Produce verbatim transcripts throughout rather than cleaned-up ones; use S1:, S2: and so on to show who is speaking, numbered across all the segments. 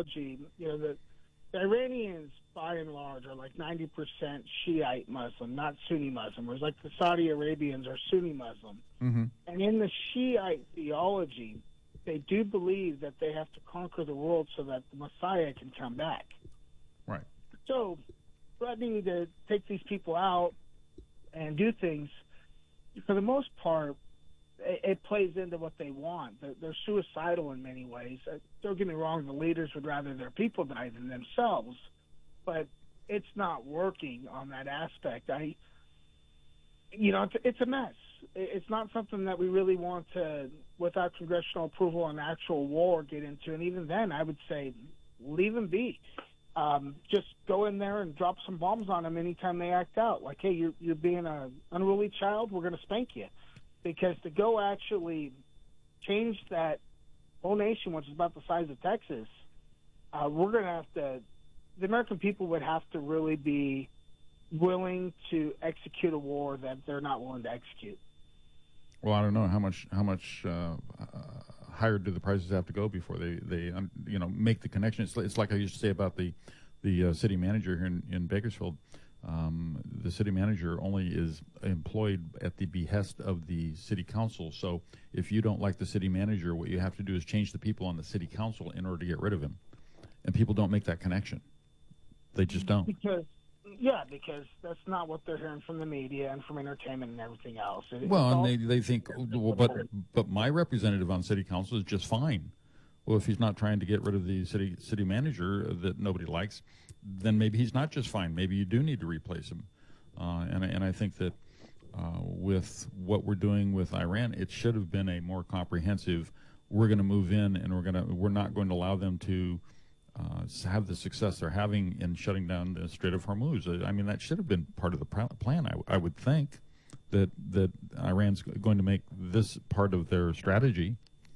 S1: ideology, you know, the, the Iranians, by and large, are like ninety percent Shiite Muslim, not Sunni Muslim, whereas like the Saudi Arabians are Sunni Muslim.
S2: Mm-hmm.
S1: And in the Shiite theology, they do believe that they have to conquer the world so that the Messiah can come back.
S2: Right.
S1: So threatening to take these people out and do things, for the most part, it, it plays into what they want. They're, they're suicidal in many ways. Uh, don't get me wrong, the leaders would rather their people die than themselves, but it's not working on that aspect. I, you know, it's, it's a mess. It's not something that we really want to, without congressional approval, an actual war get into. And even then, I would say leave them be. Um, just go in there and drop some bombs on them anytime they act out. Like, hey, you're, you're being an unruly child, we're going to spank you. Because to go actually change that whole nation, which is about the size of Texas, uh, we're going to have to, the American people would have to really be willing to execute a war that they're not willing to execute.
S2: Well, I don't know how much how much uh, uh, higher do the prices have to go before they they um, you know make the connection. It's, it's like I used to say about the the uh, city manager here in, in Bakersfield. Um, the city manager only is employed at the behest of the city council. So if you don't like the city manager, what you have to do is change the people on the city council in order to get rid of him. And people don't make that connection. They just don't.
S1: Because Yeah, because that's not what they're hearing from the media and from entertainment and everything else. It,
S2: well, and they, they think, well, but but my representative on city council is just fine. Well, if he's not trying to get rid of the city city manager that nobody likes, then maybe he's not just fine. Maybe you do need to replace him. Uh, and, and I think that uh, with what we're doing with Iran, it should have been a more comprehensive, we're going to move in and we're going to we're not going to allow them to Uh, have the success they're having in shutting down the Strait of Hormuz. I mean, that should have been part of the plan. I, I would think that that Iran's going to make this part of their strategy.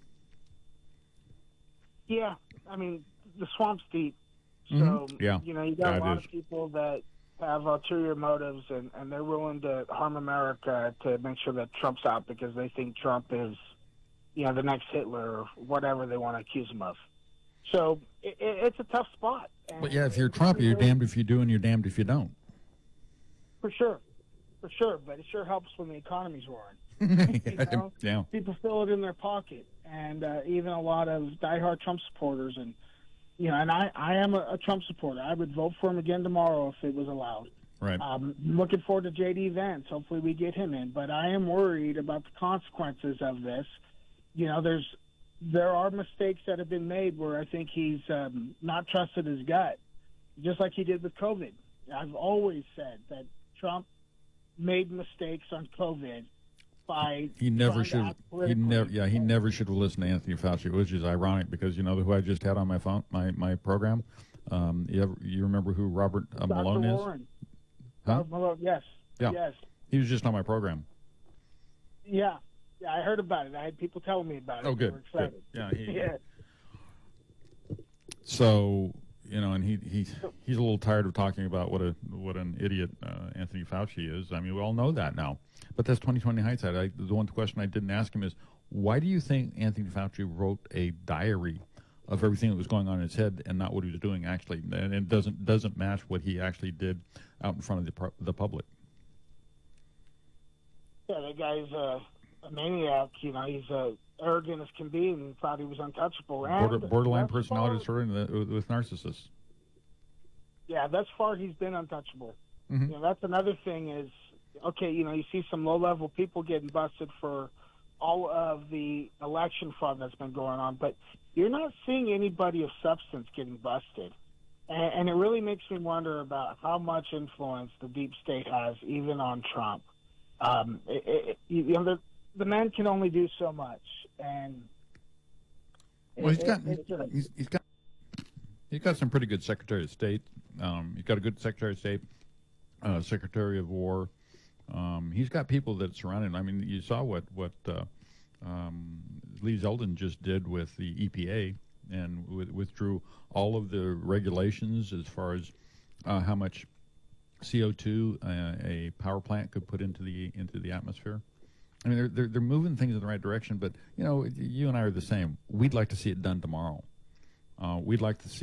S1: Yeah, I mean, the swamp's deep. So,
S2: mm-hmm. yeah.
S1: you know, you got
S2: yeah,
S1: a lot
S2: is.
S1: of people that have ulterior motives, and, and they're willing to harm America to make sure that Trump's out because they think Trump is, you know, the next Hitler or whatever they want to accuse him of. So it, it, it's a tough spot. And
S2: but yeah, if you're Trump, you're damned if you do and you're damned if you don't.
S1: For sure. For sure. But it sure helps when the economy's roaring.
S2: you know? Yeah.
S1: People feel it in their pocket. And uh, even a lot of diehard Trump supporters. And, you know, and I, I am a, a Trump supporter. I would vote for him again tomorrow if it was allowed.
S2: Right.
S1: Um, looking forward to J D Vance. Hopefully we get him in. But I am worried about the consequences of this. You know, there's There are mistakes that have been made where I think he's um, not trusted his gut, just like he did with COVID. I've always said that Trump made mistakes on COVID by
S2: he never
S1: trying to
S2: should
S1: act
S2: he
S1: politically.
S2: never yeah he never should have listened to Anthony Fauci, which is ironic because you know who I just had on my phone my my program. Um, you ever, you remember who Robert uh, Malone
S1: Doctor
S2: is?
S1: Warren.
S2: Huh?
S1: Robert Malone, yes.
S2: Yeah.
S1: Yes.
S2: He was just on my program.
S1: Yeah. Yeah, I heard about it. I had people telling me about it.
S2: Oh,
S1: They
S2: good.
S1: were excited.
S2: good. Yeah. He,
S1: Yeah.
S2: So you know, and he he he's a little tired of talking about what a what an idiot uh, Anthony Fauci is. I mean, we all know that now. But that's twenty twenty hindsight. I, the one question I didn't ask him is, why do you think Anthony Fauci wrote a diary of everything that was going on in his head and not what he was doing actually, and it doesn't doesn't match what he actually did out in front of the the public?
S1: Yeah, that guy's a, a maniac. You know, he's uh, arrogant as can be and thought he was untouchable. And
S2: Border, borderline
S1: thus
S2: personality
S1: far-
S2: disorder with, with narcissists.
S1: Yeah, thus far he's been untouchable.
S2: Mm-hmm.
S1: You know, that's another thing is, okay, you know, you see some low-level people getting busted for all of the election fraud that's been going on, but you're not seeing anybody of substance getting busted. And, and it really makes me wonder about how much influence the deep state has, even on Trump. Um, it, it, you know, the, the man can only do so much, and
S2: Well, he's
S1: it-
S2: got
S1: it- it's,
S2: he's, he's got he's got some pretty good Secretary of State. Um, he's got a good Secretary of State, uh, Secretary of War. Um, he's got people that surround him. I mean, you saw what what uh, um, Lee Zeldin just did with the E P A and with, withdrew all of the regulations as far as uh, how much C O two uh, a power plant could put into the into the atmosphere. I mean, they're, they're they're moving things in the right direction, but you know, you and I are the same. We'd like to see it done tomorrow. Uh, we'd like to see